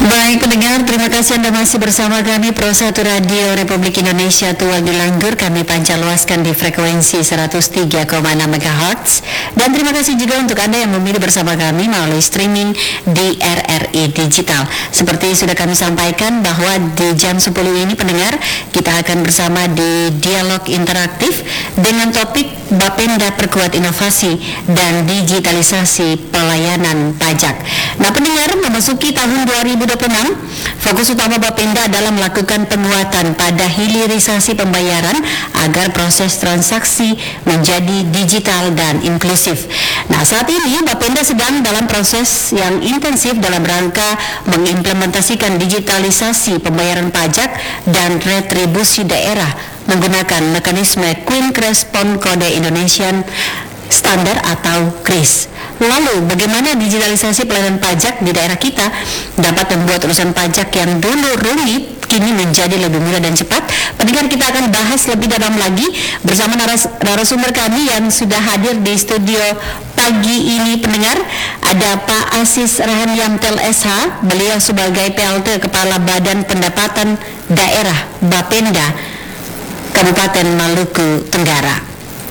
Baik pendengar, terima kasih Anda masih bersama kami Pro 1 Radio Republik Indonesia Tua Gelanggur. Kami pancar luaskan di frekuensi 103,6 MHz. Dan terima kasih juga untuk Anda yang memilih bersama kami melalui streaming di RRI Digital. Seperti sudah kami sampaikan bahwa di jam 10 ini pendengar, kita akan bersama di dialog interaktif dengan topik Bapenda Perkuat Inovasi dan Digitalisasi Pelayanan Pajak. Nah pendengar, memasuki tahun 2026, fokus utama Bapenda adalah melakukan penguatan pada hilirisasi pembayaran agar proses transaksi menjadi digital dan inklusif. Nah saat ini Bapenda sedang dalam proses yang intensif dalam rangka mengimplementasikan digitalisasi pembayaran pajak dan retribusi daerah menggunakan mekanisme Quick Response Kode Indonesian Standard atau KRIS. Lalu bagaimana digitalisasi pelayanan pajak di daerah kita dapat membuat urusan pajak yang dulu rumit kini menjadi lebih mudah dan cepat? Pendengar, kita akan bahas lebih dalam lagi bersama narasumber kami yang sudah hadir di studio pagi ini. Pendengar, ada Pak Asis Rahanyamtel SH, beliau sebagai PLT Kepala Badan Pendapatan Daerah Bapenda Kabupaten Maluku Tenggara.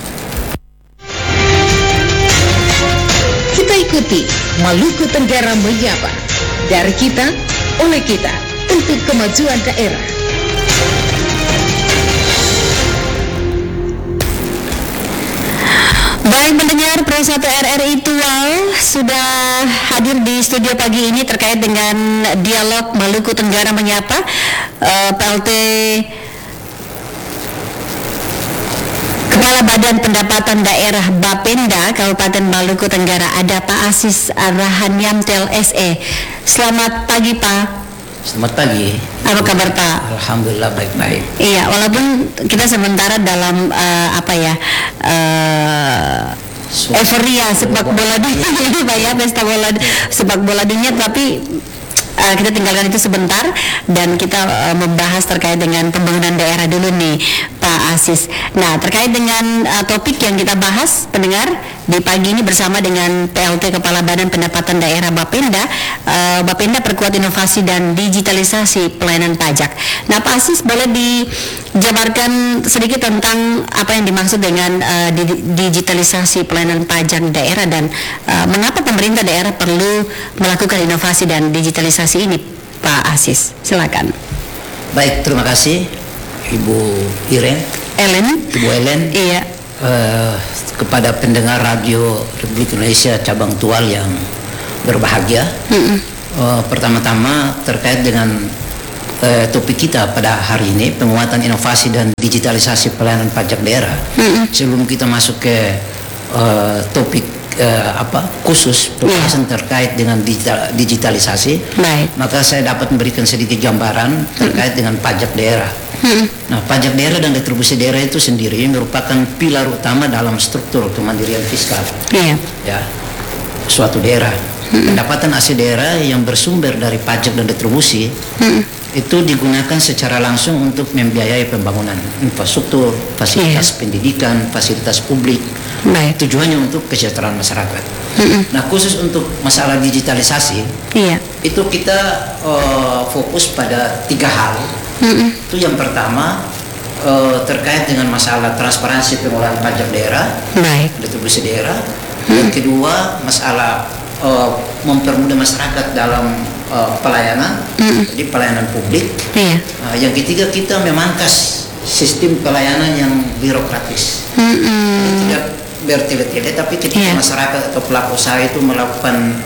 Kita ikuti Maluku Tenggara menyapa, dari kita, oleh kita, untuk kemajuan daerah. Baik pendengar, Pro 1 RRI Tual sudah hadir di studio pagi ini terkait dengan dialog Maluku Tenggara menyapa. PLT Kepala Badan Pendapatan Daerah Bapenda Kabupaten Maluku Tenggara, ada Pak Asis Rahanyamtel SE. Selamat pagi Pak. Selamat pagi. Apa kabar Pak? Alhamdulillah baik-baik. Iya, walaupun kita sementara dalam euforia sepak bola dunia ini Pak ya, pesta bola sepak bola dunia, tapi kita tinggalkan itu sebentar dan kita membahas terkait dengan pembangunan daerah dulu nih Pak Asis. Nah terkait dengan topik yang kita bahas pendengar di pagi ini bersama dengan PLT Kepala Badan Pendapatan Daerah Bapenda, Bapenda Perkuat Inovasi dan Digitalisasi Pelayanan Pajak. Nah Pak Asis, boleh dijabarkan sedikit tentang apa yang dimaksud dengan digitalisasi pelayanan pajak daerah dan mengapa pemerintah daerah perlu melakukan inovasi dan digitalisasi ini, Pak Asis? Silakan. Baik, terima kasih Ibu Ibu Ellen. Iya. Kepada pendengar radio Republik Indonesia cabang Tual yang berbahagia. Pertama-tama terkait dengan topik kita pada hari ini, penguatan inovasi dan digitalisasi pelayanan pajak daerah. Sebelum kita masuk ke topik khusus pembahasan terkait dengan digitalisasi, maka saya dapat memberikan sedikit gambaran terkait dengan pajak daerah. Nah, pajak daerah dan retribusi daerah itu sendiri merupakan pilar utama dalam struktur kemandirian fiskal ya suatu daerah. Pendapatan asli daerah yang bersumber dari pajak dan retribusi itu digunakan secara langsung untuk membiayai pembangunan infrastruktur, fasilitas pendidikan, fasilitas publik. Tujuannya untuk kesejahteraan masyarakat. Nah, khusus untuk masalah digitalisasi, itu kita fokus pada 3 hal. Itu yang pertama terkait dengan masalah transparansi pengelolaan pajak daerah, retribusi daerah. Yang kedua, masalah mempermudah masyarakat dalam pelayanan, jadi pelayanan publik. Yang ketiga, kita memangkas sistem pelayanan yang birokratis. Tidak bertele-tele, tapi ketika masyarakat atau pelaku usaha itu melakukan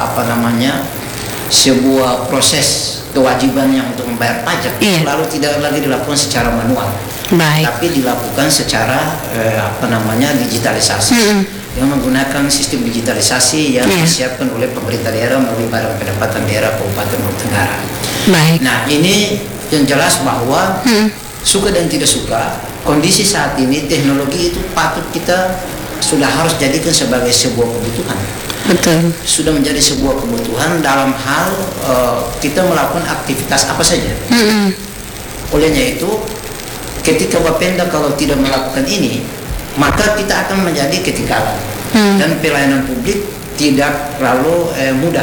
sebuah proses kewajibannya untuk membayar pajak, lalu tidak lagi dilakukan secara manual, tapi dilakukan secara digitalisasi, yang menggunakan sistem digitalisasi yang disiapkan oleh pemerintah daerah melalui Badan Pendapatan Daerah Kabupaten Maluku Tenggara. Nah, ini yang jelas bahwa suka dan tidak suka, kondisi saat ini teknologi itu patut kita sudah harus jadikan sebagai sebuah kebutuhan. Betul. Sudah menjadi sebuah kebutuhan dalam hal kita melakukan aktivitas apa saja. Olehnya itu, ketika Bapenda kalau tidak melakukan ini, maka kita akan menjadi ketinggalan dan pelayanan publik tidak terlalu mudah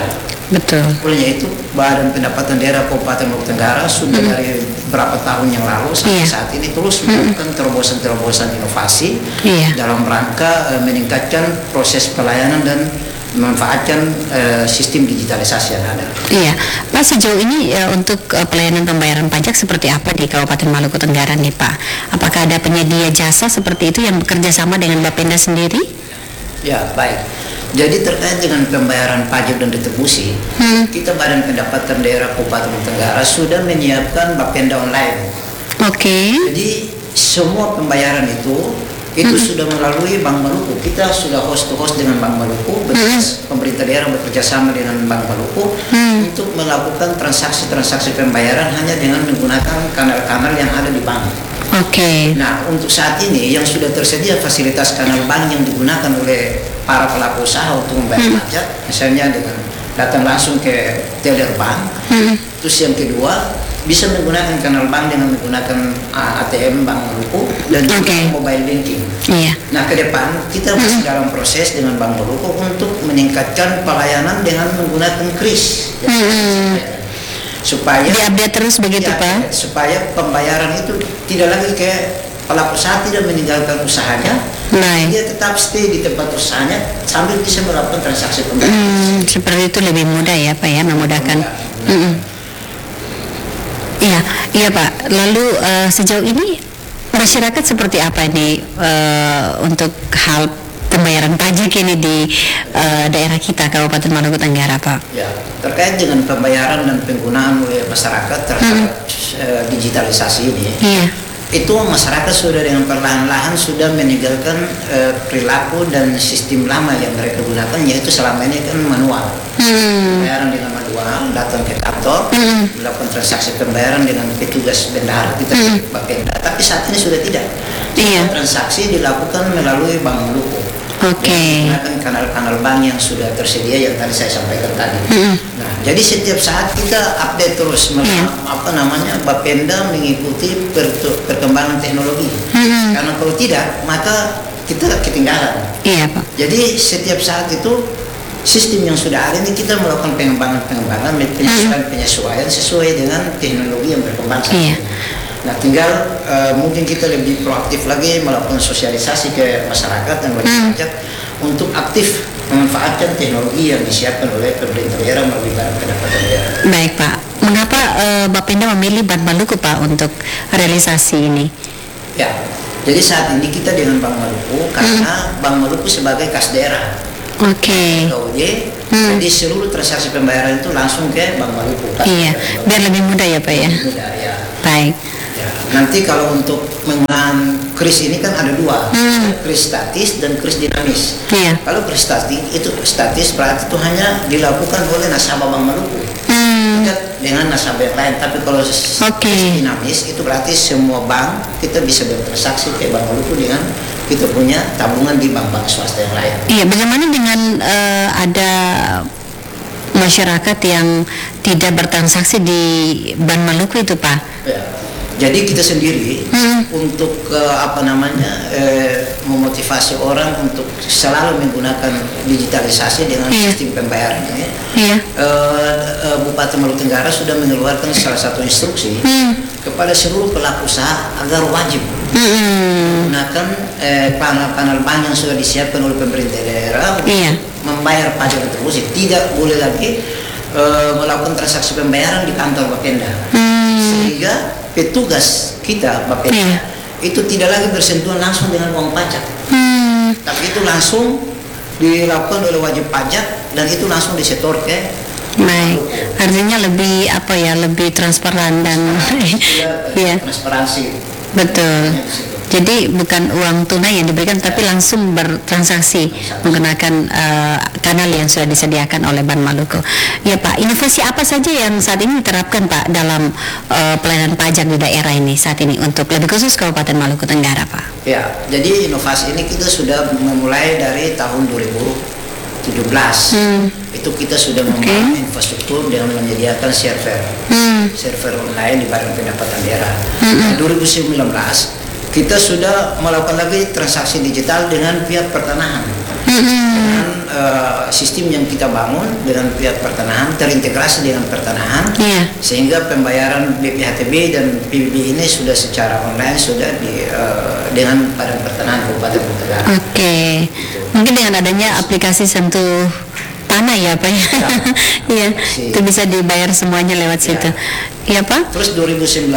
Betul. Oleh itu Badan Pendapatan Daerah Kabupaten Maluku Tenggara sudah dari berapa tahun yang lalu sampai saat ini terus melakukan terobosan-terobosan inovasi dalam rangka meningkatkan proses pelayanan dan memanfaatkan sistem digitalisasi yang ada. Iya, Pak, sejauh ini untuk pelayanan pembayaran pajak seperti apa di Kabupaten Maluku Tenggara nih Pak? Apakah ada penyedia jasa seperti itu yang bekerja sama dengan Bapenda sendiri? Ya, baik. Jadi terkait dengan pembayaran pajak dan retribusi, kita Badan Pendapatan Daerah Kabupaten Maluku Tenggara sudah menyiapkan Bapenda online. Oke. Jadi semua pembayaran itu sudah melalui Bank Maluku. Kita sudah host to host dengan Bank Maluku, pemerintah daerah bekerja sama dengan Bank Maluku untuk melakukan transaksi-transaksi pembayaran hanya dengan menggunakan kanal-kanal yang ada di bank. Oke. Nah, untuk saat ini yang sudah tersedia fasilitas kanal bank yang digunakan oleh para pelaku usaha untuk membayar pajak, misalnya dengan datang langsung ke teller bank. Terus yang kedua, bisa menggunakan kanal bank dengan menggunakan ATM Bank Maluku dan juga mobile banking. Iya. Nah, ke depan kita masih dalam proses dengan Bank Maluku untuk meningkatkan pelayanan dengan menggunakan KRIS. Supaya diupdate terus begitu Pak? Supaya pembayaran itu tidak lagi kayak pelaku usaha tidak meninggalkan usahanya, dia tetap stay di tempat usahanya sambil bisa melakukan transaksi pembayaran. Seperti itu lebih mudah ya Pak ya, memudahkan. Iya Pak. Lalu sejauh ini masyarakat seperti apa ini untuk hal pembayaran pajak ini di daerah kita Kabupaten Maluku Tenggara Pak? Ya, terkait dengan pembayaran dan penggunaan oleh masyarakat terhadap digitalisasi ini, itu masyarakat sudah dengan perlahan-lahan sudah meninggalkan perilaku dan sistem lama yang mereka gunakan, yaitu selama ini kan manual. Pembayaran dengan manual, datang ke kantor, melakukan transaksi pembayaran dengan petugas bendahara kita Bapenda. Tapi saat ini sudah tidak. Transaksi dilakukan melalui Bank Maluku. Menggunakan kanal-kanal bank yang sudah tersedia yang tadi saya sampaikan tadi. Nah, jadi setiap saat kita update terus Bapenda mengikuti perkembangan teknologi. Karena kalau tidak, maka kita ketinggalan. Iya Pak. Jadi setiap saat itu sistem yang sudah ada ini kita melakukan pengembangan, penyesuaian sesuai dengan teknologi yang berkembang saat ini. Nah, tinggal mungkin kita lebih proaktif lagi melakukan sosialisasi ke masyarakat dan wajib pajak untuk aktif memanfaatkan teknologi yang disiapkan oleh pemerintah daerah melalui Badan Pendapatan Daerah. Baik Pak, mengapa Bapenda memilih Bank Maluku Pak untuk realisasi ini? Ya, jadi saat ini kita dengan Bank Maluku karena Bank Maluku sebagai kas daerah. Jadi seluruh transaksi pembayaran itu langsung ke Bank Maluku. Biar lebih mudah ya Pak ya. Mudah ya. Baik. Ya, nanti kalau untuk menggunakan kris ini kan ada dua, kris statis dan kris dinamis. Kalau kris statis berarti itu hanya dilakukan oleh nasabah Bank Maluku dengan nasabah yang lain. Tapi kalau kris dinamis itu berarti semua bank kita bisa bertransaksi ke Bank Maluku dengan kita punya tabungan di bank-bank swasta yang lain. Iya, bagaimana dengan ada masyarakat yang tidak bertransaksi di Bank Maluku itu Pak? Ya. Jadi kita sendiri untuk memotivasi orang untuk selalu menggunakan digitalisasi dengan sistem pembayaran ini. Bupati Maluku Tenggara sudah mengeluarkan salah satu instruksi kepada seluruh pelaku usaha agar wajib menggunakan panel-panel bank yang sudah disiapkan oleh pemerintah daerah untuk membayar pajak retribusi. Tidak boleh lagi melakukan transaksi pembayaran di kantor Bapenda. Sehingga petugas kita Bapenda itu tidak lagi bersentuhan langsung dengan uang pajak, tapi itu langsung dilakukan oleh wajib pajak dan itu langsung disetor ke. Baik, artinya lebih lebih transparan dan transparansi. Betul. Jadi bukan uang tunai yang diberikan, tapi langsung bertransaksi menggunakan kanal yang sudah disediakan oleh Bank Maluku. Ya Pak, inovasi apa saja yang saat ini diterapkan Pak dalam pelayanan pajak di daerah ini saat ini untuk lebih khusus Kabupaten Maluku Tenggara Pak? Ya, jadi inovasi ini kita sudah memulai dari tahun 2017. Itu kita sudah membangun infrastruktur dengan menyediakan server online di Badan Pendapatan Daerah. 2019 kita sudah melakukan lagi transaksi digital dengan pihak pertanahan. dengan sistem yang kita bangun dengan pihak pertanahan terintegrasi dengan pertanahan, sehingga pembayaran BPHTB dan PBB ini sudah secara online sudah dengan Badan Pertanahan Kabupaten Kuningan. Oke. Mungkin dengan adanya aplikasi Sentuh Tanah ya Pak ya. Iya, itu bisa dibayar semuanya lewat situ. Iya Pak. Terus 2019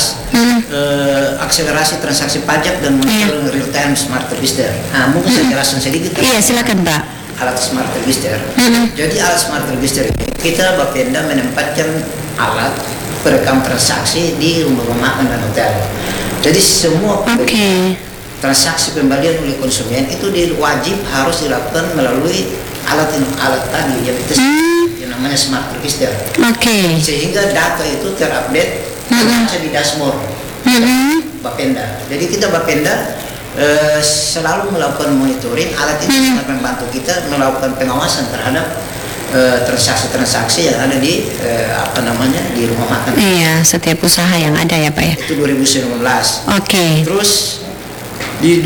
akselerasi transaksi pajak dan monitoring real time smart register. Nah, mungkin saya jelaskan sedikit. Iya, silakan Pak. Alat smart register. Jadi alat smart register ini kita Bapenda menempatkan alat perekam transaksi di rumah makan dan hotel. Jadi semua transaksi pembelian oleh konsumen itu wajib harus dilakukan melalui alat tadi yang kita yang namanya smart register. Sehingga data itu terupdate di dashboard Bapenda. Jadi kita Bapenda selalu melakukan monitoring. Alat ini sangat membantu kita melakukan pengawasan terhadap transaksi-transaksi yang ada di di rumah makan. Iya, setiap usaha yang ada ya Pak ya. Itu 2019. Terus di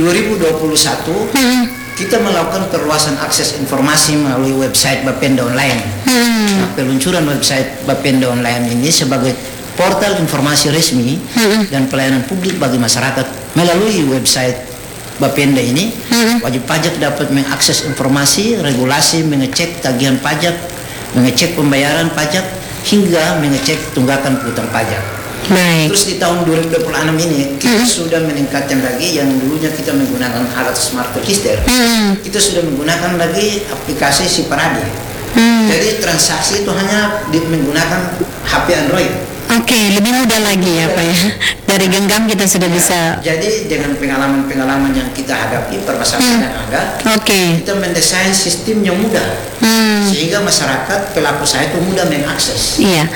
2021 kita melakukan perluasan akses informasi melalui website Bapenda Online. Nah, peluncuran website Bapenda Online ini sebagai portal informasi resmi dan pelayanan publik bagi masyarakat. Melalui website Bapenda ini, wajib pajak dapat mengakses informasi, regulasi, mengecek tagihan pajak, mengecek pembayaran pajak, hingga mengecek tunggakan piutang pajak. Terus di tahun 2026 ini kita sudah meningkatkan lagi. Yang dulunya kita menggunakan alat smart register, kita sudah menggunakan lagi aplikasi Siparadi. Jadi transaksi itu hanya menggunakan HP Android. Lebih mudah lagi ya Pak ya. Dari genggam kita sudah bisa. Jadi dengan pengalaman-pengalaman yang kita hadapi, permasalahan yang ada, kita mendesain sistem yang mudah, sehingga masyarakat pelaku usaha itu mudah mengakses.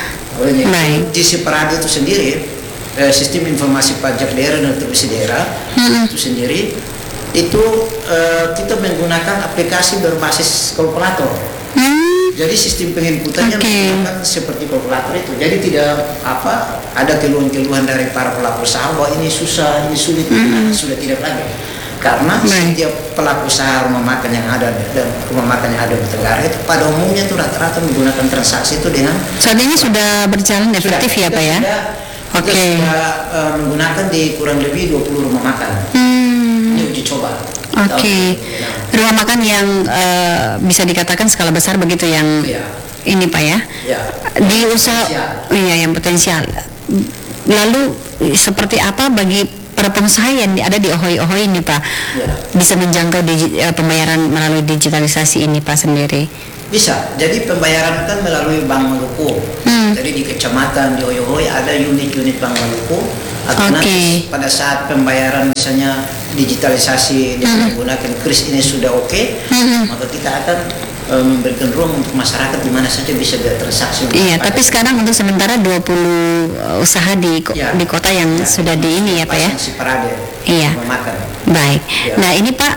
Di Siparadi itu sendiri, sistem informasi pajak daerah dan otonomi daerah itu sendiri, itu kita menggunakan aplikasi berbasis kalkulator. Jadi sistem penginputannya menggunakan seperti kalkulator itu. Jadi tidak ada keluhan-keluhan dari para pelaku usaha bahwa ini susah, ini sulit, sudah tidak lagi. Karena setiap pelaku usaha rumah makan yang ada dan rumah makan yang ada di Tenggara itu pada umumnya itu rata-rata menggunakan transaksi itu dengan saat ini sudah berjalan efektif ya Pak ya. Kita sudah menggunakan di kurang lebih 20 rumah makan. Ini uji coba. Rumah makan yang bisa dikatakan skala besar begitu yang ini Pak ya. Di usaha yang potensial. Lalu seperti apa bagi para pengusaha yang ada di Ohoi ini Pak bisa menjangkau pembayaran melalui digitalisasi ini Pak sendiri? Bisa. Jadi pembayaran kan melalui Bank Maluku. Jadi di kecamatan di Ohoi ada unit-unit Bank Maluku. Nanti pada saat pembayaran misalnya digitalisasi dengan menggunakan kris ini sudah maka kita akan memberikan ruang untuk masyarakat di mana saja bisa bertransaksi. Tapi sekarang untuk sementara 20 usaha di kota yang sudah di ini ya Pak ya. Memakan. Baik. Nah ini Pak,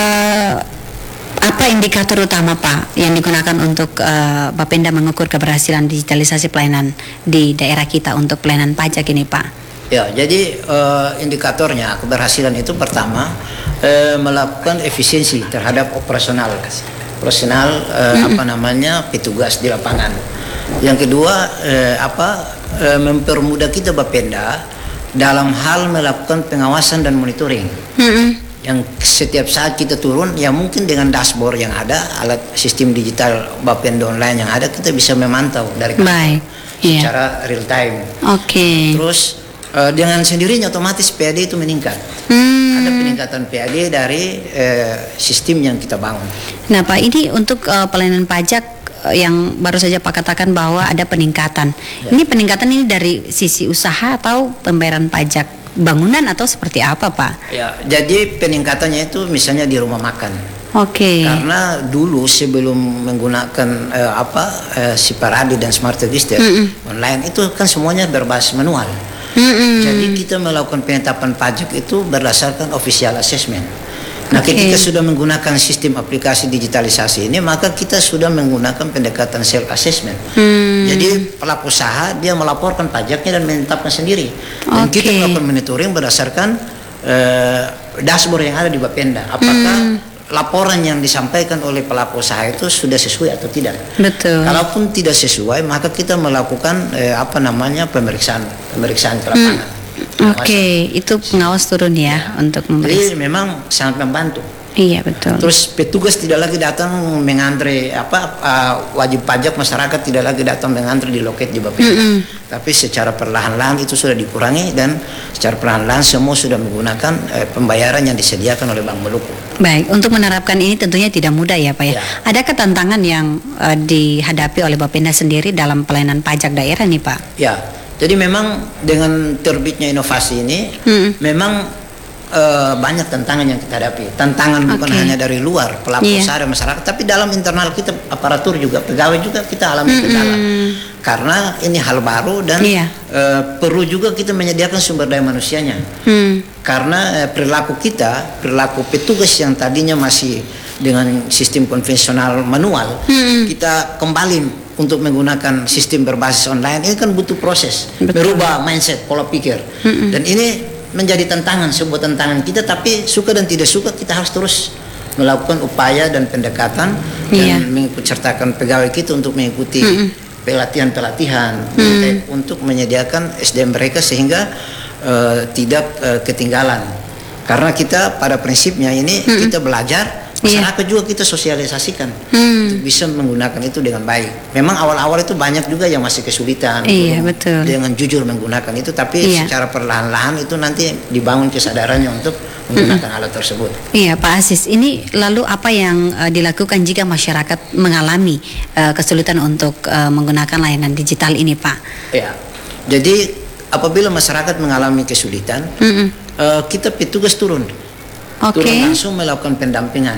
apa indikator utama Pak yang digunakan untuk Bapenda mengukur keberhasilan digitalisasi pelayanan di daerah kita untuk pelayanan pajak ini Pak? Jadi indikatornya keberhasilan itu pertama melakukan efisiensi terhadap operasional petugas di lapangan. Yang kedua mempermudah kita Bapenda dalam hal melakukan pengawasan dan monitoring. Yang setiap saat kita turun, ya mungkin dengan dashboard yang ada, alat sistem digital Bapenda Online yang ada, kita bisa memantau dari secara real time. Terus dengan sendirinya otomatis PAD itu meningkat. Ada peningkatan PAD dari sistem yang kita bangun. Nah Pak, ini untuk pelayanan pajak yang baru saja Pak katakan bahwa ada peningkatan. Ini peningkatan ini dari sisi usaha atau pembayaran pajak bangunan atau seperti apa Pak? Jadi peningkatannya itu misalnya di rumah makan. Karena dulu sebelum menggunakan Siparadi dan Smart Register online itu kan semuanya berbasis manual. Jadi kita melakukan penetapan pajak itu berdasarkan official assessment. Nah, ketika sudah menggunakan sistem aplikasi digitalisasi ini, maka kita sudah menggunakan pendekatan self assessment. Jadi pelaku usaha dia melaporkan pajaknya dan menetapkan sendiri. Dan kita melakukan monitoring berdasarkan dashboard yang ada di Bapenda. Apakah laporan yang disampaikan oleh pelaku usaha itu sudah sesuai atau tidak. Betul. Kalaupun tidak sesuai, maka kita melakukan pemeriksaan ke lapangan. Oke, itu pengawas turun ya untuk memeriksa. Jadi memang sangat membantu. Iya betul. Terus petugas tidak lagi datang mengantre wajib pajak masyarakat tidak lagi datang mengantre di loket di Bapeda. Tapi secara perlahan-lahan itu sudah dikurangi dan secara perlahan-lahan semua sudah menggunakan pembayaran yang disediakan oleh Bank Maluku. Baik, untuk menerapkan ini tentunya tidak mudah ya Pak ya. Adakah tantangan yang dihadapi oleh Bapenda sendiri dalam pelayanan pajak daerah nih Pak? Ya, jadi memang dengan terbitnya inovasi ini memang banyak tantangan yang kita hadapi. Tantangan bukan hanya dari luar pelaku usaha dan masyarakat, tapi dalam internal kita, aparatur juga, pegawai juga kita alami kendala. Karena ini hal baru dan perlu juga kita menyediakan sumber daya manusianya. Karena perilaku petugas yang tadinya masih dengan sistem konvensional manual, kita kembali untuk menggunakan sistem berbasis online. Ini kan butuh proses, merubah mindset, pola pikir. Dan ini menjadi sebuah tantangan kita, tapi suka dan tidak suka kita harus terus melakukan upaya dan pendekatan dan mengikutsertakan pegawai kita untuk mengikuti pelatihan untuk menyediakan SDM mereka sehingga tidak ketinggalan. Karena kita pada prinsipnya ini kita belajar, masyarakat juga kita sosialisasikan untuk bisa menggunakan itu dengan baik. Memang awal-awal itu banyak juga yang masih kesulitan betul. dengan jujur menggunakan itu, tapi secara perlahan-lahan itu nanti dibangun kesadarannya untuk menggunakan alat tersebut. Iya Pak Aziz, ini lalu apa yang dilakukan jika masyarakat mengalami kesulitan untuk menggunakan layanan digital ini Pak? Ya, jadi apabila masyarakat mengalami kesulitan, kita petugas turun langsung melakukan pendampingan,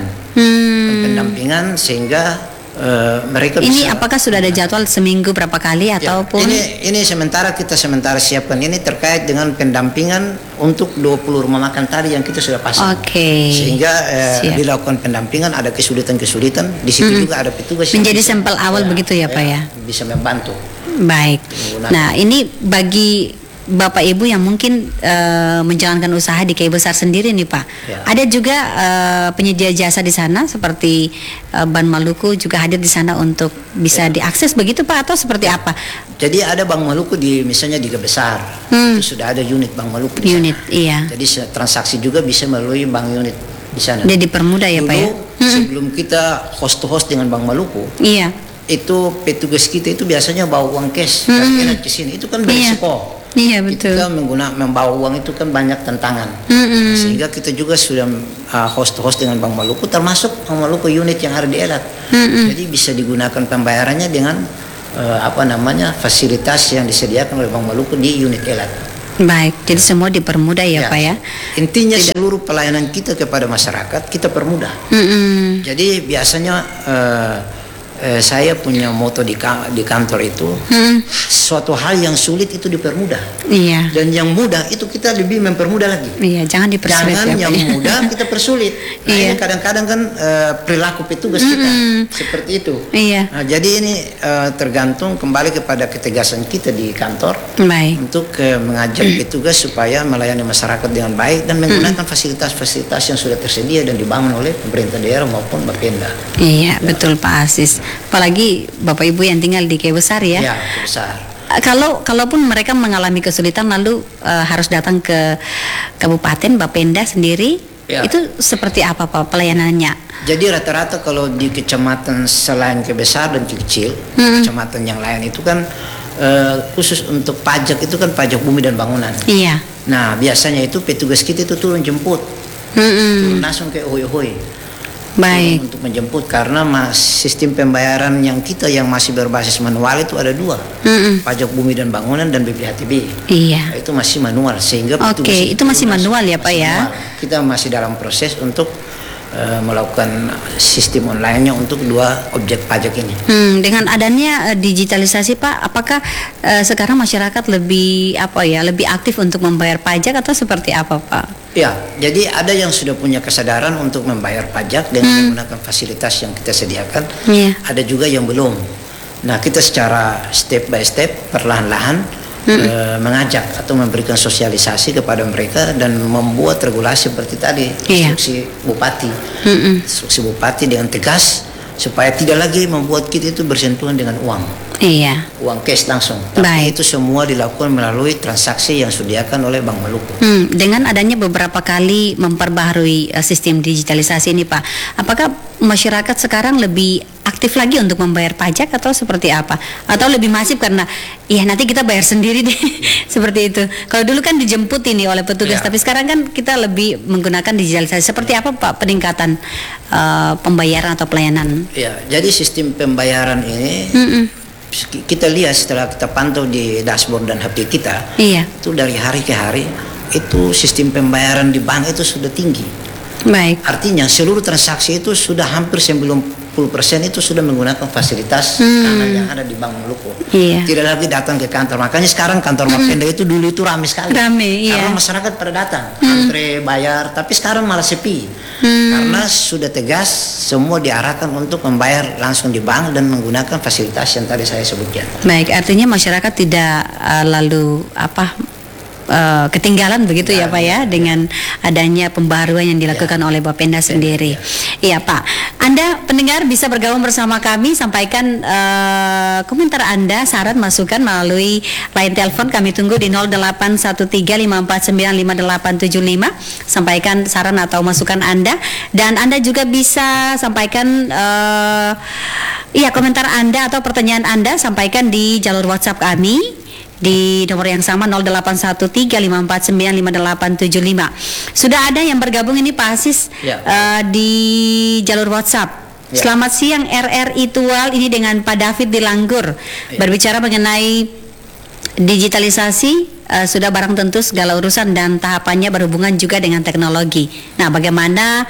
sehingga mereka ini bisa. Apakah sudah ada jadwal seminggu berapa kali ataupun? Ini sementara siapkan ini terkait dengan pendampingan untuk 20 rumah makan tadi yang kita sudah pasang. Sehingga dilakukan pendampingan, ada kesulitan-kesulitan di situ juga ada petugas. Menjadi sampel awal begitu ya Pak ya? Bisa membantu. Baik. Nah ini bagi Bapak Ibu yang mungkin menjalankan usaha di KI Besar sendiri nih Pak, ada juga penyedia jasa di sana seperti Bank Maluku juga hadir di sana untuk bisa diakses begitu Pak, atau seperti apa? Jadi ada Bank Maluku misalnya di KI Besar, itu sudah ada unit Bank Maluku di sana. Jadi transaksi juga bisa melalui bank unit di sana. Jadi dipermudah ya Pak ya. Sebelum kita host to host dengan Bank Maluku, itu petugas kita itu biasanya bawa uang cash ke sini, itu kan berisiko. Iya betul. Kita membawa uang itu kan banyak tantangan. Sehingga kita juga sudah host dengan Bank Maluku, termasuk Bank Maluku unit yang ada di Elat. Jadi bisa digunakan pembayarannya dengan fasilitas yang disediakan oleh Bank Maluku di unit Elat. Baik, jadi semua dipermudah ya Pak ya. Intinya seluruh pelayanan kita kepada masyarakat kita permudah. Jadi biasanya saya punya moto di kantor itu, suatu hal yang sulit itu dipermudah. Dan yang mudah itu kita lebih mempermudah lagi. Jangan dipersulit. Jangan yang mudah kita persulit. Ini kadang-kadang kan perilaku petugas kita seperti itu. Nah, jadi ini tergantung kembali kepada ketegasan kita di kantor untuk mengajak petugas supaya melayani masyarakat dengan baik dan menggunakan fasilitas-fasilitas yang sudah tersedia dan dibangun oleh pemerintah daerah maupun Bapenda. Iya, betul Pak Aziz. Apalagi Bapak Ibu yang tinggal di KI Besar ya. Iya, KI Besar. Kalaupun mereka mengalami kesulitan lalu harus datang ke Kabupaten Bapenda sendiri, itu seperti apa Pak pelayanannya? Jadi rata-rata kalau di kecamatan selain KI Besar dan KI Kecil, kecamatan yang lain itu kan khusus untuk pajak itu kan pajak bumi dan bangunan. Nah biasanya itu petugas kita itu turun jemput, turun langsung ke Ohoi. Untuk menjemput, karena sistem pembayaran yang kita yang masih berbasis manual itu ada dua, pajak bumi dan bangunan dan BPHTB. Itu masih manual, sehingga itu masih manual ya Pak ya. Kita masih dalam proses untuk melakukan sistem online-nya untuk dua objek pajak ini. Dengan adanya digitalisasi Pak, apakah sekarang masyarakat lebih lebih aktif untuk membayar pajak atau seperti apa Pak? Ya, jadi ada yang sudah punya kesadaran untuk membayar pajak dengan menggunakan fasilitas yang kita sediakan. Ada juga yang belum. Nah, kita secara step by step, perlahan-lahan mengajak atau memberikan sosialisasi kepada mereka dan membuat regulasi seperti tadi instruksi bupati dengan tegas supaya tidak lagi membuat kita itu bersentuhan dengan uang cash langsung, tapi itu semua dilakukan melalui transaksi yang disediakan oleh Bank Maluku. Dengan adanya beberapa kali memperbaharui sistem digitalisasi ini, Pak, apakah masyarakat sekarang lebih aktif lagi untuk membayar pajak atau seperti apa? Atau lebih masif karena nanti kita bayar sendiri deh seperti itu. Kalau dulu kan dijemput ini oleh petugas, tapi sekarang kan kita lebih menggunakan digitalisasi. Seperti apa Pak peningkatan pembayaran atau pelayanan? Ya, jadi sistem pembayaran ini kita lihat setelah kita pantau di dashboard dan HP kita, itu dari hari ke hari itu sistem pembayaran di bank itu sudah tinggi. Baik. Artinya seluruh transaksi itu sudah hampir 90% itu sudah menggunakan fasilitas yang ada di Bank Maluku. Tidak lagi datang ke kantor. Makanya sekarang kantor Bapenda itu dulu itu ramai sekali. Karena masyarakat pada datang, antre, bayar, tapi sekarang malah sepi. Karena sudah tegas semua diarahkan untuk membayar langsung di bank dan menggunakan fasilitas yang tadi saya sebutkan. Baik, artinya masyarakat tidak lalu ketinggalan begitu ya Pak ya, dengan adanya pembaruan yang dilakukan oleh Bapenda sendiri. Iya Pak, Anda pendengar bisa bergabung bersama kami, sampaikan komentar Anda, saran, masukan melalui line telepon kami tunggu di 081354955875. Sampaikan saran atau masukan Anda, dan Anda juga bisa sampaikan komentar Anda atau pertanyaan Anda, sampaikan di jalur WhatsApp kami di nomor yang sama 081354955875. Sudah ada yang bergabung ini Pak Asis di jalur WhatsApp. Selamat siang RRI Tual, ini dengan Pak David di Langgur. Berbicara mengenai digitalisasi, sudah barang tentu segala urusan dan tahapannya berhubungan juga dengan teknologi. Nah, bagaimana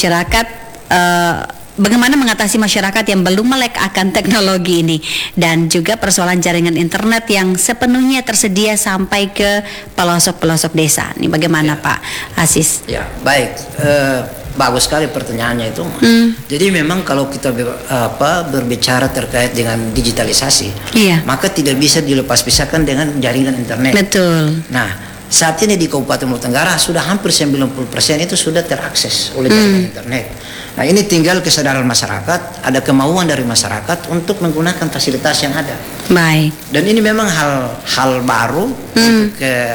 mengatasi masyarakat yang belum melek akan teknologi ini, dan juga persoalan jaringan internet yang sepenuhnya tersedia sampai ke pelosok-pelosok desa. Ini bagaimana Pak Asis? Ya, baik. Bagus sekali pertanyaannya itu. Jadi memang kalau kita berbicara terkait dengan digitalisasi, maka tidak bisa dilepas-pisahkan dengan jaringan internet. Betul. Nah, saat ini di Kabupaten Maluku Tenggara sudah hampir 90% itu sudah terakses oleh jaringan internet. Nah, ini tinggal kesadaran masyarakat, ada kemauan dari masyarakat untuk menggunakan fasilitas yang ada. Baik. Dan ini memang hal baru untuk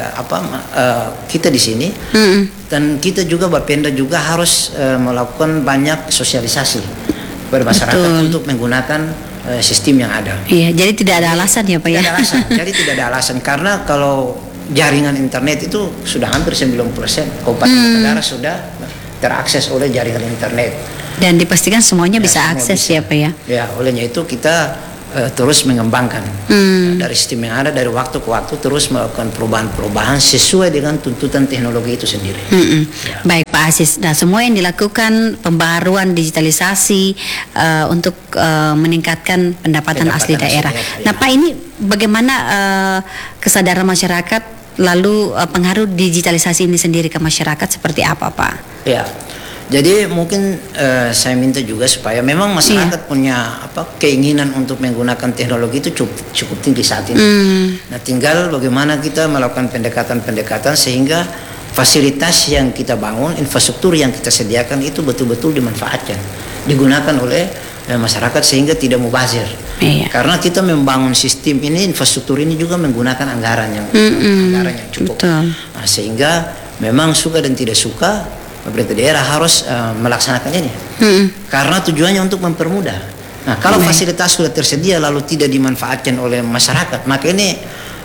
kita di sini. Dan kita juga Bapenda juga harus melakukan banyak sosialisasi kepada masyarakat untuk menggunakan sistem yang ada. Iya, jadi tidak ada alasan ya Pak ya. Tidak ada alasan. Jadi tidak ada alasan, karena kalau jaringan internet itu sudah hampir 90% Kabupaten Tenggara sudah terakses oleh jaringan internet. Dan dipastikan semuanya bisa akses ya Pak ya. Ya, olehnya itu kita terus mengembangkan dari sistem yang ada, dari waktu ke waktu terus melakukan perubahan-perubahan sesuai dengan tuntutan teknologi itu sendiri. Baik Pak Asis, nah semua yang dilakukan pembaharuan digitalisasi untuk meningkatkan pendapatan asli daerah. Nah Pak, ini bagaimana kesadaran masyarakat, lalu pengaruh digitalisasi ini sendiri ke masyarakat seperti apa Pak? Ya. Jadi mungkin saya minta juga supaya memang masyarakat punya keinginan untuk menggunakan teknologi itu cukup tinggi saat ini. Nah, tinggal bagaimana kita melakukan pendekatan-pendekatan sehingga fasilitas yang kita bangun, infrastruktur yang kita sediakan itu betul-betul dimanfaatkan, digunakan oleh masyarakat sehingga tidak mubazir. Karena kita membangun sistem ini, infrastruktur ini juga menggunakan anggaran yang cukup. Nah, sehingga memang suka dan tidak suka pemerintah daerah harus melaksanakan ini, karena tujuannya untuk mempermudah. Nah, kalau fasilitas sudah tersedia lalu tidak dimanfaatkan oleh masyarakat, maka ini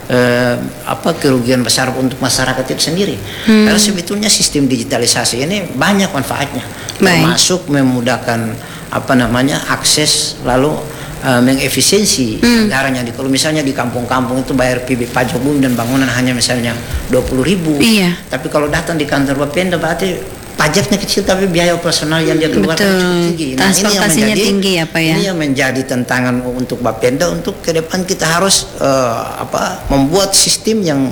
kerugian besar untuk masyarakat itu sendiri. Karena sebetulnya sistem digitalisasi ini banyak manfaatnya, termasuk memudahkan akses, lalu mengefisiensi anggarannya. Kalau misalnya di kampung-kampung itu bayar pajak bumi dan bangunan hanya misalnya 20.000, tapi kalau datang di kantor Bapenda berarti pajaknya kecil tapi biaya operasional yang dia keluarkan cukup tinggi. Nah, transportasinya tinggi ya Pak ya. Ini yang menjadi tantangan untuk Bapenda untuk ke depan kita harus membuat sistem yang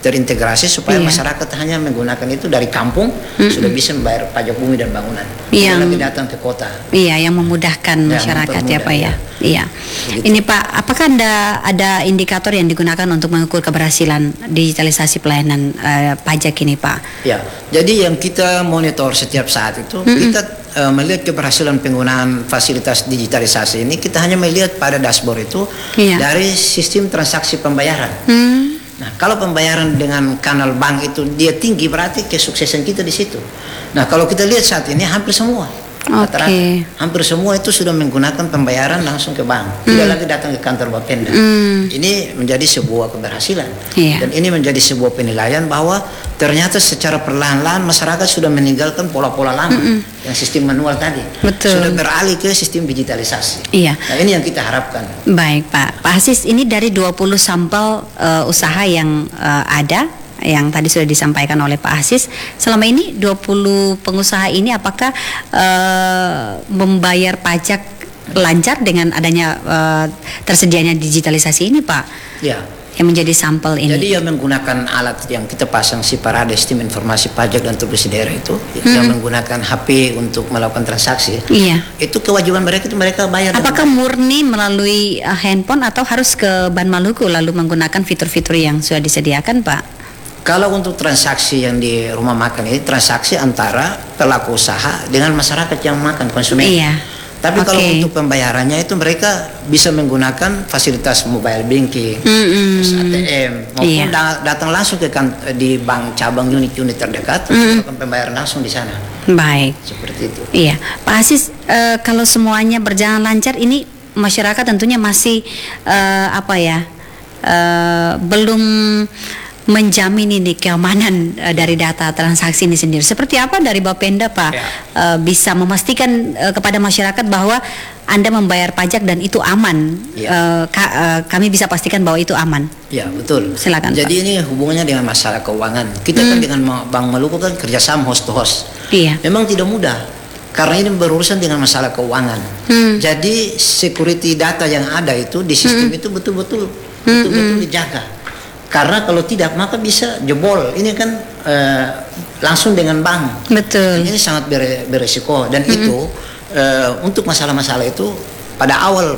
terintegrasi supaya Iya. masyarakat hanya menggunakan itu dari kampung sudah bisa membayar pajak bumi dan bangunan. Yang- Tidak lagi datang ke kota. Iya, yang memudahkan Ya, masyarakat ya Pak ya. mempermudah, Iya. Begitu. Ini Pak, apakah ada indikator yang digunakan untuk mengukur keberhasilan digitalisasi pelayanan pajak ini Pak? Ya, jadi yang kita monitor setiap saat itu kita melihat keberhasilan penggunaan fasilitas digitalisasi ini, kita hanya melihat pada dashboard itu Iya. dari sistem transaksi pembayaran. Nah, kalau pembayaran dengan kanal bank itu dia tinggi, berarti kesuksesan kita di situ. Nah, kalau kita lihat saat ini hampir semua, rata-rata, Oke. hampir semua itu sudah menggunakan pembayaran langsung ke bank, tidak lagi datang ke kantor Bapenda. Ini menjadi sebuah keberhasilan, Iya. dan ini menjadi sebuah penilaian bahwa ternyata secara perlahan-lahan masyarakat sudah meninggalkan pola-pola lama yang sistem manual tadi, Betul. sudah beralih ke sistem digitalisasi. Iya. Nah, ini yang kita harapkan. Baik Pak. Pak Asis, ini dari 20 sampel usaha yang ada yang tadi sudah disampaikan oleh Pak Asis, selama ini 20 pengusaha ini apakah membayar pajak lancar dengan adanya tersedianya digitalisasi ini Pak? Ya. Yang menjadi sampel ini. Jadi yang menggunakan alat yang kita pasang si Parade Sistem Informasi Pajak dan Tugas Daerah itu, yang menggunakan HP untuk melakukan transaksi, Iya. itu kewajiban mereka itu mereka bayar. Apakah murni melalui handphone atau harus ke Ban Maluku lalu menggunakan fitur-fitur yang sudah disediakan Pak? Kalau untuk transaksi yang di rumah makan ini transaksi antara pelaku usaha dengan masyarakat yang makan konsumen. Iya. Tapi kalau Oke. untuk pembayarannya itu mereka bisa menggunakan fasilitas mobile banking, terus ATM, maupun Iya. datang langsung ke di bank cabang unit-unit terdekat untuk melakukan pembayaran langsung di sana. Baik. Seperti itu. Iya, Pak Asis, kalau semuanya berjalan lancar, ini masyarakat tentunya masih belum menjamin ini keamanan dari data transaksi ini sendiri. Seperti apa dari Bapenda Pak bisa memastikan kepada masyarakat bahwa Anda membayar pajak dan itu aman? Ya. Kami bisa pastikan bahwa itu aman. Ya, betul. Silakan, Jadi ini hubungannya dengan masalah keuangan. Kita kan dengan Bank Maluku kan kerjasama host to host. Iya. Memang tidak mudah karena ini berurusan dengan masalah keuangan. Jadi security data yang ada itu di sistem itu betul-betul dijaga. Karena kalau tidak maka bisa jebol. Ini kan langsung dengan bank. Betul. Ini sangat beresiko dan itu untuk masalah-masalah itu pada awal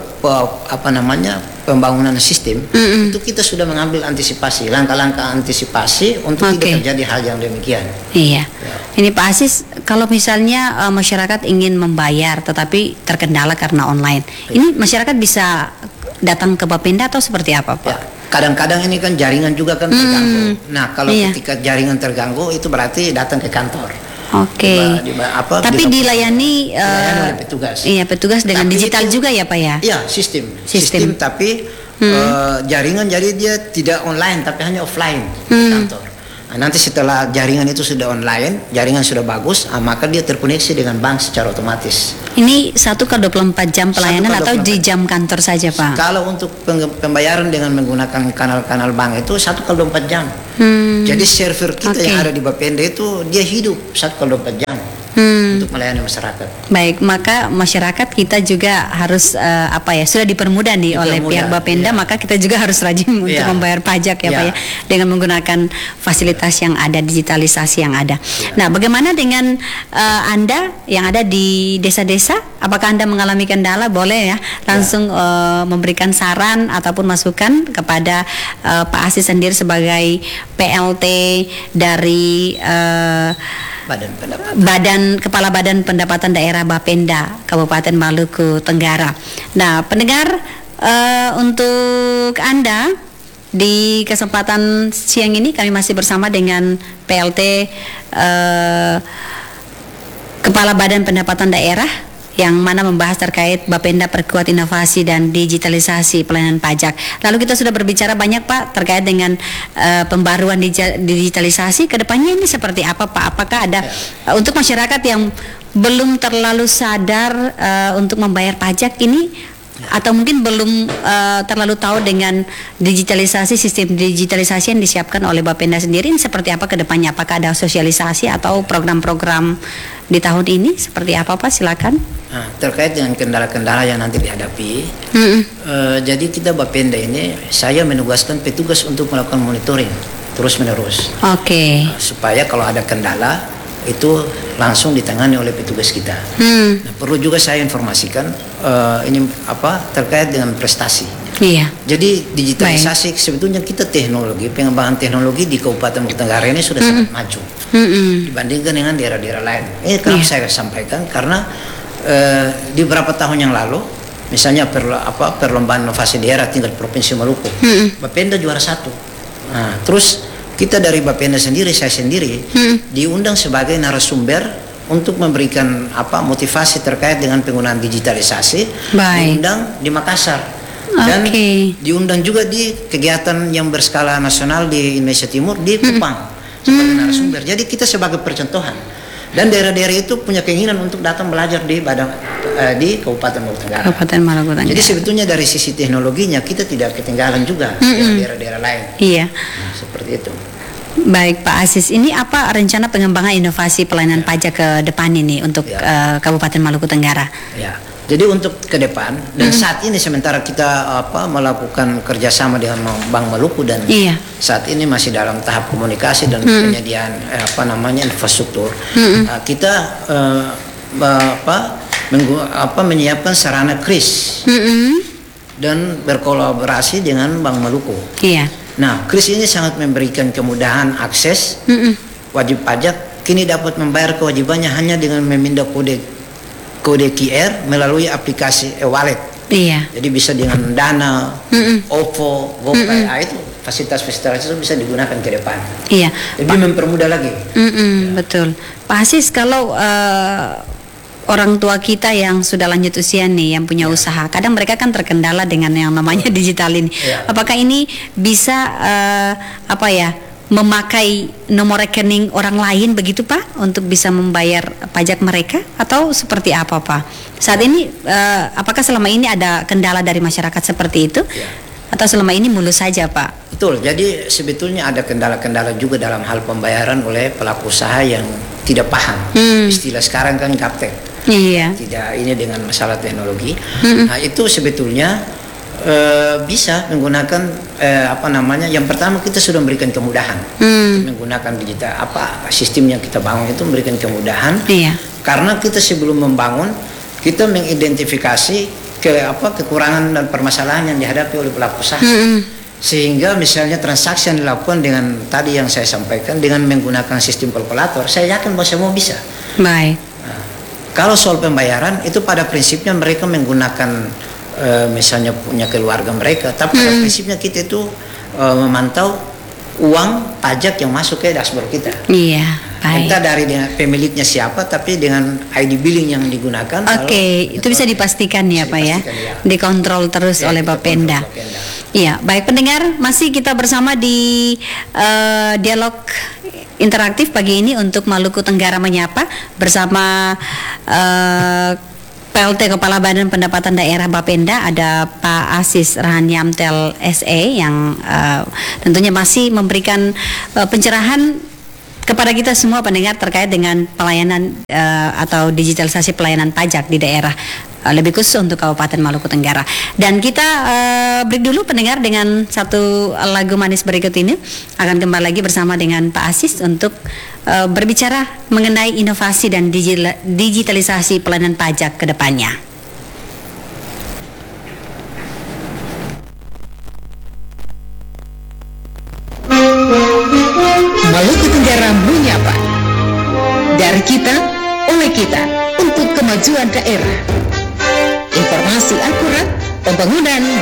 pembangunan sistem itu kita sudah mengambil antisipasi, langkah-langkah antisipasi untuk tidak terjadi hal yang demikian. Iya. Ini Pak Asis, kalau misalnya masyarakat ingin membayar tetapi terkendala karena online, ini masyarakat bisa datang ke Bapenda atau seperti apa Pak? Ya, kadang-kadang ini kan jaringan juga kan terganggu. Nah, kalau Iya. ketika jaringan terganggu itu berarti datang ke kantor. Oke. Tapi dilayani oleh petugas. Iya, petugas dengan Tapi digital itu- juga ya Pak ya? Iya, sistem tapi jaringan jadi dia tidak online tapi hanya offline ke kantor. Nah, nanti setelah jaringan itu sudah online, jaringan sudah bagus, maka dia terkoneksi dengan bank secara otomatis. Ini 1x24 jam pelayanan 1x24 atau di jam kantor saja Pak? Kalau untuk pembayaran dengan menggunakan kanal-kanal bank itu 1x24 jam. Jadi server kita yang ada di Bapenda itu dia hidup 1x24 jam untuk melayani masyarakat. Baik, maka masyarakat kita juga harus sudah dipermudah nih oleh pihak Bapenda, iya. maka kita juga harus rajin untuk Iya. membayar pajak ya Iya. Pak ya, dengan menggunakan fasilitas yang ada, digitalisasi yang ada. Nah, bagaimana dengan Anda yang ada di desa-desa? Apakah Anda mengalami kendala? Boleh ya, langsung memberikan saran ataupun masukan kepada Pak Asis sendiri sebagai PLT dari Kepala Badan Pendapatan Daerah Bapenda Kabupaten Maluku Tenggara. Nah, pendengar, untuk Anda di kesempatan siang ini kami masih bersama dengan PLT Kepala Badan Pendapatan Daerah yang mana membahas terkait Bapenda perkuat inovasi dan digitalisasi pelayanan pajak. Lalu kita sudah berbicara banyak Pak terkait dengan pembaruan digitalisasi. Kedepannya ini seperti apa Pak? Apakah ada untuk masyarakat yang belum terlalu sadar untuk membayar pajak ini, atau mungkin belum terlalu tahu dengan digitalisasi, sistem digitalisasi yang disiapkan oleh Bapenda sendiri, ini seperti apa ke depannya? Apakah ada sosialisasi atau program-program di tahun ini? Seperti apa Pak? Silakan. Nah, terkait dengan kendala-kendala yang nanti dihadapi, jadi kita Bapenda ini, saya menugaskan petugas untuk melakukan monitoring terus menerus. Oke. Supaya kalau ada kendala itu langsung ditangani oleh petugas kita. Nah, perlu juga saya informasikan ini terkait dengan prestasi. Iya. Jadi digitalisasi sebetulnya kita pengembangan teknologi di Kabupaten Maluku Tenggara ini sudah sangat maju dibandingkan dengan daerah-daerah lain. Ini kenapa saya sampaikan, karena di beberapa tahun yang lalu, misalnya perlombaan inovasi daerah tingkat provinsi Maluku, Bapenda juara 1. Nah, terus kita dari Bapenda sendiri, saya sendiri diundang sebagai narasumber untuk memberikan motivasi terkait dengan penggunaan digitalisasi. Diundang di Makassar. Dan diundang juga di kegiatan yang berskala nasional di Indonesia Timur di Kupang sebagai narasumber. Jadi kita sebagai percontohan. Dan daerah-daerah itu punya keinginan untuk datang belajar di Kabupaten Maluku Tenggara. Jadi sebetulnya dari sisi teknologinya kita tidak ketinggalan juga daerah-daerah lain. Iya. Nah, seperti itu. Baik Pak Aziz, ini apa rencana pengembangan inovasi pelayanan pajak ke depan ini untuk Kabupaten Maluku Tenggara? Ya. Jadi untuk ke depan dan saat ini sementara kita melakukan kerjasama dengan Bank Maluku dan saat ini masih dalam tahap komunikasi dan penyediaan infrastruktur. Kita menyiapkan sarana KRIS dan berkolaborasi dengan Bank Maluku. Nah, KRIS ini sangat memberikan kemudahan akses wajib pajak kini dapat membayar kewajibannya hanya dengan memindah kode QR melalui aplikasi e-wallet. Jadi bisa dengan Dana, OVO, GoPay, itu fasilitas-fasilitas itu bisa digunakan ke depan. Lebih mempermudah lagi. Betul. Pak Aziz, kalau orang tua kita yang sudah lanjut usia nih, yang punya usaha, kadang mereka kan terkendala dengan yang namanya digital ini. Apakah ini bisa memakai nomor rekening orang lain begitu Pak untuk bisa membayar pajak mereka, atau seperti apa Pak? Saat ini apakah selama ini ada kendala dari masyarakat seperti itu? Atau selama ini mulus saja Pak? Betul, jadi sebetulnya ada kendala-kendala juga dalam hal pembayaran oleh pelaku usaha yang tidak paham. Istilah sekarang kan gaptek. Tidak ini dengan masalah teknologi. Nah, itu sebetulnya bisa menggunakan yang pertama kita sudah memberikan kemudahan menggunakan digital sistem yang kita bangun itu memberikan kemudahan karena kita sebelum membangun kita mengidentifikasi kekurangan dan permasalahan yang dihadapi oleh pelaku usaha sehingga misalnya transaksi yang dilakukan dengan tadi yang saya sampaikan dengan menggunakan sistem kalkulator, saya yakin bahwa semua bisa. Kalau soal pembayaran itu pada prinsipnya mereka menggunakan misalnya punya keluarga mereka, tapi pada prinsipnya kita itu memantau uang pajak yang masuk ke dashboard kita. Entah dari pemiliknya siapa, tapi dengan ID billing yang digunakan. Itu bisa dipastikan ya Pak ya, dikontrol terus oleh Bapenda. Iya, baik pendengar, masih kita bersama di dialog interaktif pagi ini untuk Maluku Tenggara Menyapa bersama PLT Kepala Badan Pendapatan Daerah Bapenda, ada Pak Aziz Rahanyamtel SE yang tentunya masih memberikan pencerahan kepada kita semua pendengar terkait dengan pelayanan atau digitalisasi pelayanan pajak di daerah, lebih khusus untuk Kabupaten Maluku Tenggara. Dan kita break dulu pendengar dengan satu lagu manis berikut ini. Akan kembali lagi bersama dengan Pak Aziz untuk berbicara mengenai inovasi dan digitalisasi pelayanan pajak ke depannya. Maluku Tenggara menyapa. Dari kita, oleh kita, untuk kemajuan daerah. Informasi akurat, pembangunan